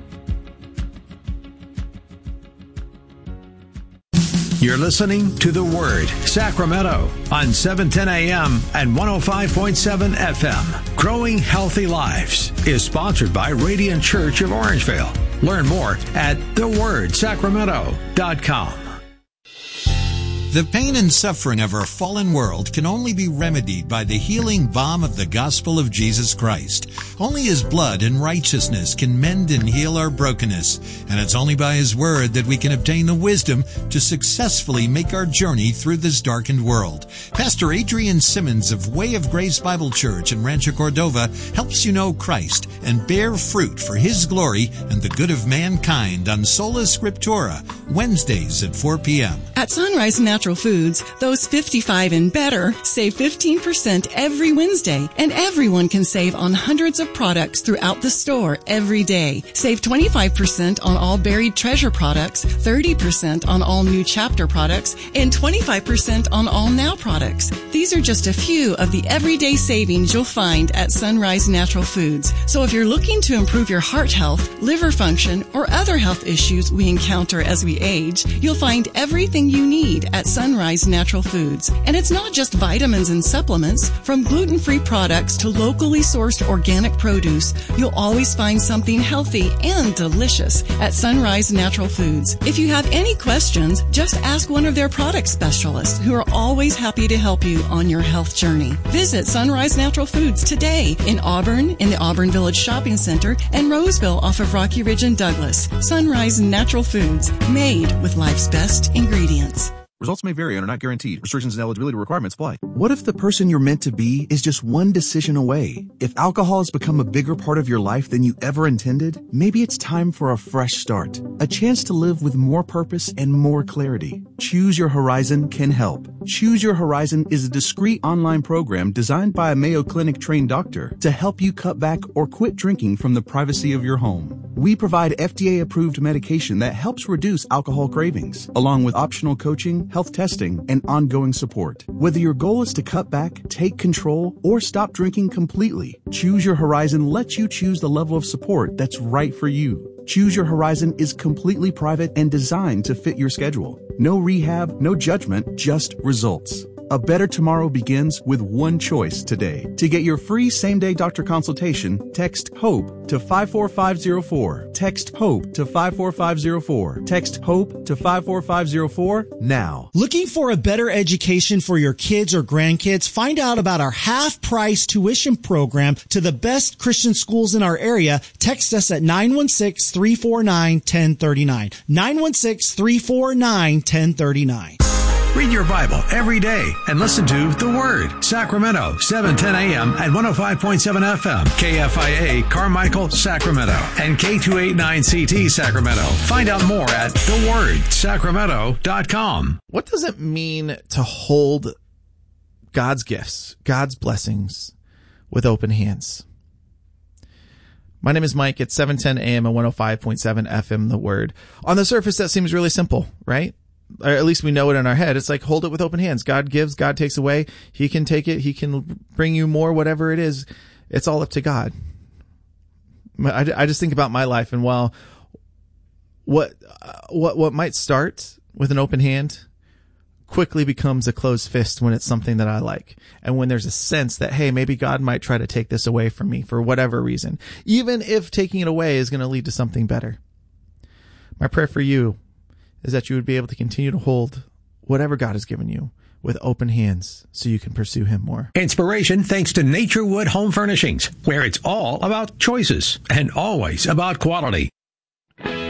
You're listening to The Word, Sacramento, on seven ten a.m. and one oh five point seven F M. Growing Healthy Lives is sponsored by Radiant Church of Orangeville. Learn more at the word sacramento dot com. The pain and suffering of our fallen world can only be remedied by the healing balm of the gospel of Jesus Christ. Only His blood and righteousness can mend and heal our brokenness, and it's only by His word that we can obtain the wisdom to successfully make our journey through this darkened world. Pastor Adrian Simmons of Way of Grace Bible Church in Rancho Cordova helps you know Christ and bear fruit for His glory and the good of mankind on Sola Scriptura, Wednesdays at four p.m. At Sunrise Natural Foods, those fifty-five and better save fifteen percent every Wednesday, and everyone can save on hundreds of products throughout the store every day. Save twenty-five percent on all Buried Treasure products, thirty percent on all New Chapter products, and twenty-five percent on all Now products. These are just a few of the everyday savings you'll find at Sunrise Natural Foods. So if you're looking to improve your heart health, liver function, or other health issues we encounter as we age, you'll find everything you need at Sunrise Natural Foods. And it's not just vitamins and supplements. From gluten-free products to locally sourced organic produce, you'll always find something healthy and delicious at Sunrise Natural Foods. If you have any questions, just ask one of their product specialists who are always happy to help you on your health journey. Visit Sunrise Natural Foods today in Auburn, in the Auburn Village Shopping Center, and Roseville off of Rocky Ridge and Douglas. Sunrise Natural Foods, made with life's best ingredients. Results may vary and are not guaranteed. Restrictions and eligibility requirements apply. What if the person you're meant to be is just one decision away? If alcohol has become a bigger part of your life than you ever intended, maybe it's time for a fresh start. A chance to live with more purpose and more clarity. Choose Your Horizon can help. Choose Your Horizon is a discreet online program designed by a Mayo Clinic trained doctor to help you cut back or quit drinking from the privacy of your home. We provide F D A-approved medication that helps reduce alcohol cravings, along with optional coaching, health testing, and ongoing support. Whether your goal is to cut back, take control, or stop drinking completely, Choose Your Horizon lets you choose the level of support that's right for you. Choose Your Horizon is completely private and designed to fit your schedule. No rehab, no judgment, just results. A better tomorrow begins with one choice today. To get your free same-day doctor consultation, text HOPE to five four five zero four. Text HOPE to five four five zero four. Text HOPE to five four five zero four now. Looking for a better education for your kids or grandkids? Find out about our half-price tuition program to the best Christian schools in our area. Text us at nine one six, three four nine, one zero three nine. nine one six, three four nine, one zero three nine. Read your Bible every day and listen to The Word, Sacramento, seven ten a.m. and one oh five point seven F M, K F I A, Carmichael, Sacramento, and K two eighty-nine C T, Sacramento. Find out more at the word sacramento dot com. What does it mean to hold God's gifts, God's blessings with open hands? My name is Mike. It's seven ten a.m. and one oh five point seven F M, The Word. On the surface, that seems really simple, right? Or at least we know it in our head. It's like, hold it with open hands. God gives, God takes away. He can take it. He can bring you more, whatever it is. It's all up to God. I, I just think about my life, and while what, what, what might start with an open hand quickly becomes a closed fist when it's something that I like. And when there's a sense that, hey, maybe God might try to take this away from me for whatever reason, even if taking it away is going to lead to something better. My prayer for you is that you would be able to continue to hold whatever God has given you with open hands so you can pursue him more. Inspiration thanks to Naturewood Home Furnishings, where it's all about choices and always about quality.